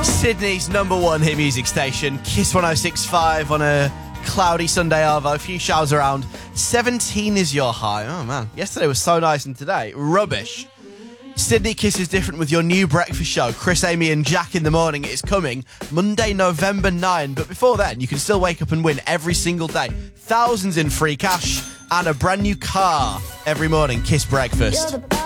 Sydney's number one hit music station, Kiss 106.5 on a cloudy Sunday arvo, a few showers around. 17 is your high. Oh man, yesterday was so nice and today, rubbish. Sydney Kiss is different with your new breakfast show, Chris, Amy and Jack in the morning. It is coming Monday, November 9. But before then, you can still wake up and win every single day. Thousands in free cash and a brand new car every morning. Kiss breakfast.